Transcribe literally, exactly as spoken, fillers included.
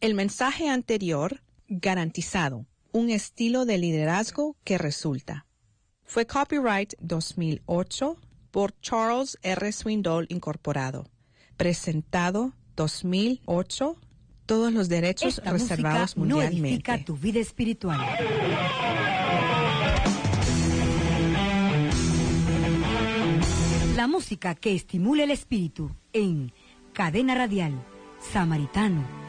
El mensaje anterior, garantizado, un estilo de liderazgo que resulta. Fue copyright dos mil ocho por Charles R. Swindoll Incorporado. Presentado dos mil ocho. Todos los derechos Esta reservados música no mundialmente. edifica tu vida espiritual. La música que estimula el espíritu en Cadena Radial Samaritano.